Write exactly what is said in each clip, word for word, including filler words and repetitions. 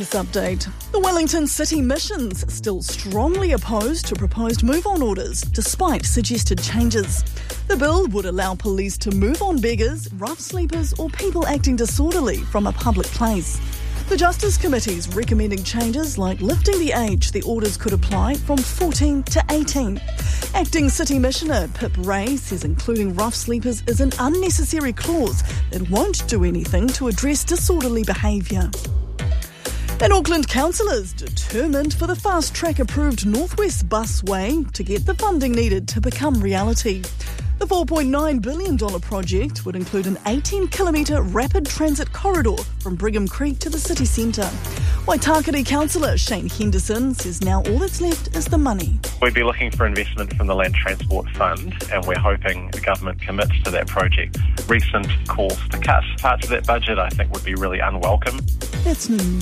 this update. The Wellington City Missions still strongly opposed to proposed move-on orders, despite suggested changes. The bill would allow police to move on beggars, rough sleepers or people acting disorderly from a public place. The Justice Committee's recommending changes like lifting the age the orders could apply from fourteen to eighteen. Acting City Missioner Pip Ray says including rough sleepers is an unnecessary clause that won't do anything to address disorderly behaviour. And Auckland councillors determined for the fast-track approved Northwest Busway to get the funding needed to become reality. The four point nine billion dollars project would include an eighteen kilometre rapid transit corridor from Brigham Creek to the city centre. Waitakere councillor Shane Henderson says now all that's left is the money. We'd be looking for investment from the Land Transport Fund, and we're hoping the government commits to that project. Recent calls to cut parts of that budget I think would be really unwelcome. That's new.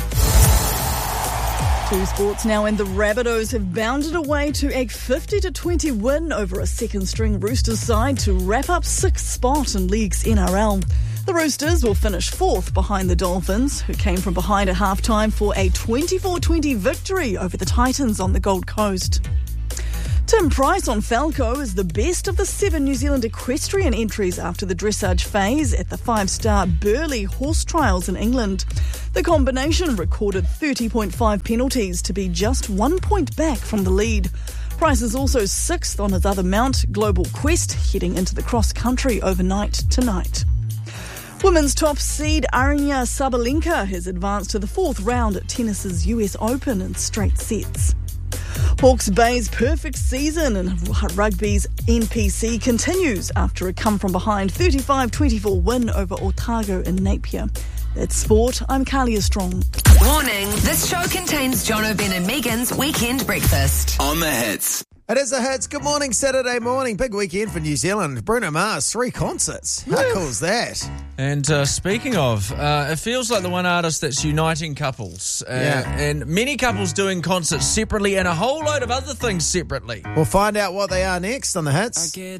Two sports now, and the Rabbitohs have bounded away to a fifty to twenty win over a second-string Roosters side to wrap up sixth spot in League's N R L. The Roosters will finish fourth behind the Dolphins, who came from behind at half-time for a twenty-four twenty victory over the Titans on the Gold Coast. Tim Price on Falco is the best of the seven New Zealand equestrian entries after the dressage phase at the five-star Burghley Horse Trials in England. The combination recorded thirty point five penalties to be just one point back from the lead. Price is also sixth on his other mount, Global Quest, heading into the cross-country overnight tonight. Women's top seed Aryna Sabalenka has advanced to the fourth round at tennis's U S Open in straight sets. Hawke's Bay's perfect season in rugby's N P C continues after a come-from-behind thirty-five twenty-four win over Otago in Napier. That's sport. I'm Kalia Strong. Warning, this show contains Jono, Ben and Megan's Weekend Breakfast. On the hits. It is the hits. Good morning, Saturday morning. Big weekend for New Zealand. Bruno Mars, three concerts. How Woo. cool is that? And uh, speaking of, uh, it feels like the one artist that's uniting couples. Uh, Yeah. And many couples doing concerts separately and a whole load of other things separately. We'll find out what they are next on the hits.